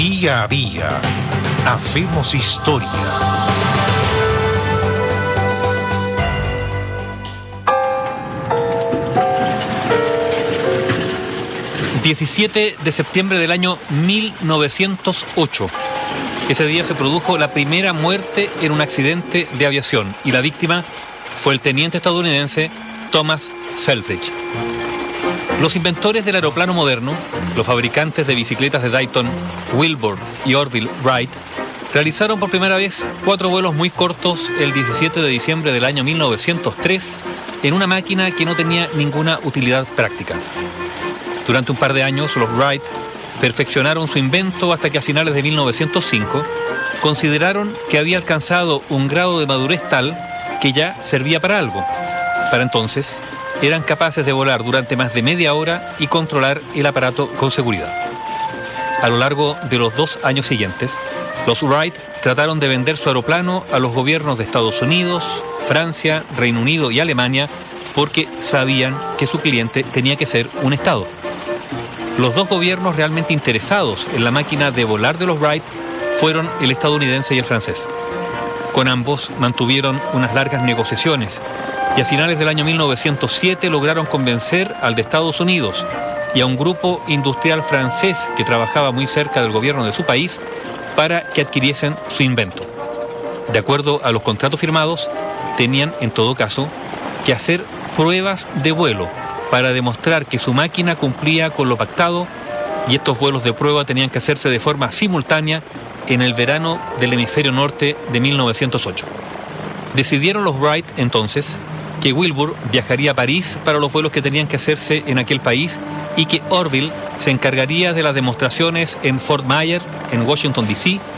Día a día hacemos historia. ...17 de septiembre del año 1908. Ese día se produjo la primera muerte en un accidente de aviación y la víctima fue el teniente estadounidense Thomas Selfridge. Los inventores del aeroplano moderno, los fabricantes de bicicletas de Dayton, Wilbur y Orville Wright, realizaron por primera vez 4 vuelos muy cortos el 17 de diciembre del año 1903 en una máquina que no tenía ninguna utilidad práctica. Durante un par de años, los Wright perfeccionaron su invento hasta que a finales de 1905 consideraron que había alcanzado un grado de madurez tal que ya servía para algo. Para entonces, eran capaces de volar durante más de media hora y controlar el aparato con seguridad. A lo largo de los 2 años siguientes, los Wright trataron de vender su aeroplano a los gobiernos de Estados Unidos, Francia, Reino Unido y Alemania porque sabían que su cliente tenía que ser un Estado. Los 2 gobiernos realmente interesados en la máquina de volar de los Wright fueron el estadounidense y el francés. Con ambos mantuvieron unas largas negociaciones y a finales del año 1907 lograron convencer al de Estados Unidos y a un grupo industrial francés que trabajaba muy cerca del gobierno de su país para que adquiriesen su invento. De acuerdo a los contratos firmados, tenían en todo caso que hacer pruebas de vuelo para demostrar que su máquina cumplía con lo pactado, y estos vuelos de prueba tenían que hacerse de forma simultánea en el verano del hemisferio norte de 1908. Decidieron los Wright entonces que Wilbur viajaría a París para los vuelos que tenían que hacerse en aquel país y que Orville se encargaría de las demostraciones en Fort Myer, en Washington, D.C.,